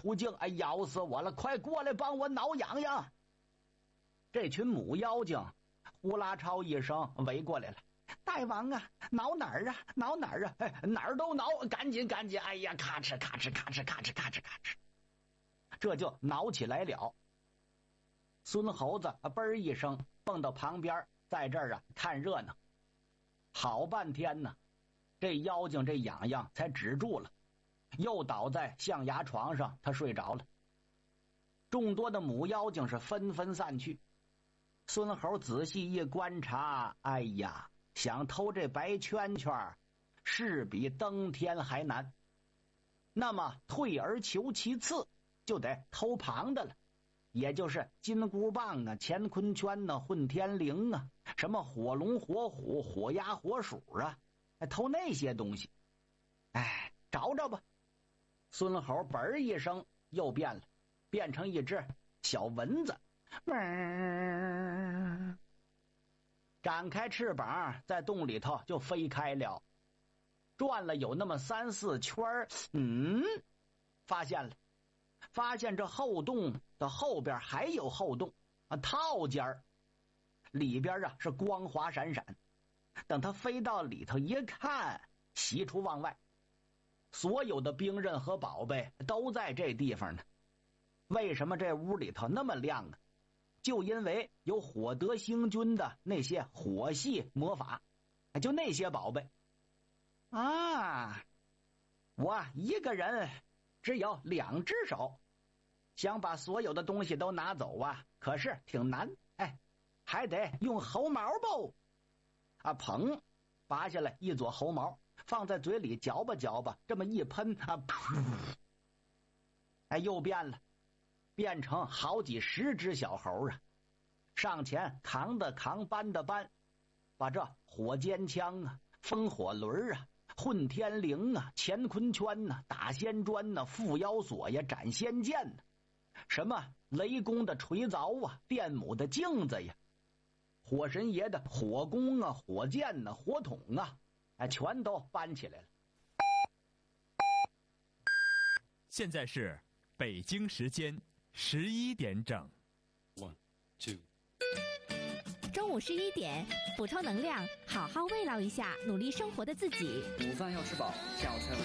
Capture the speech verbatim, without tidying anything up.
出镜，哎，咬死我了！快过来帮我挠痒痒！这群母妖精呼啦超一声围过来了。大王啊，挠哪儿啊？挠哪儿啊？哎，哪儿都挠，赶紧赶紧！哎呀，咔哧咔哧咔哧咔哧咔哧咔哧，这就挠起来了。孙猴子啊，嘣一声蹦到旁边，在这儿啊看热闹。好半天呢，这妖精这痒痒才止住了，又倒在象牙床上，他睡着了。众多的母妖精是纷纷散去。孙猴仔细一观察，哎呀，想偷这白圈圈是比登天还难。那么退而求其次，就得偷旁的了，也就是金箍棒啊、乾坤圈啊、混天绫啊，什么火龙火虎、火鸭火鼠啊，偷那些东西。哎，找找吧。孙猴嘣一声又变了，变成一只小蚊子，嗯，展开翅膀，在洞里头就飞开了，转了有那么三四圈，嗯，发现了，发现这后洞的后边还有后洞啊，套间儿里边啊是光滑闪闪。等他飞到里头一看，喜出望外，所有的兵刃和宝贝都在这地方呢。为什么这屋里头那么亮啊？就因为有火德星君的那些火系魔法，就那些宝贝啊！我一个人只有两只手，想把所有的东西都拿走啊，可是挺难。哎，还得用猴毛吧？啊，捧，拔下来一撮猴毛，放在嘴里嚼吧嚼吧，这么一喷啊，噗！哎，又变了。变成好几十只小猴啊，上前扛的扛，搬的搬，把这火尖枪啊、风火轮啊、混天绫啊、乾坤圈呐、啊、打仙砖呐、啊、缚妖锁呀、斩仙剑呐、啊，什么雷公的锤凿啊、电母的镜子呀、火神爷的火弓啊、火箭呐、啊、火筒啊，哎，全都搬起来了。 现在是北京时间十一点整。 One, two。 中午十一点，补充能量，好好慰劳一下努力生活的自己。 午饭要吃饱，下午才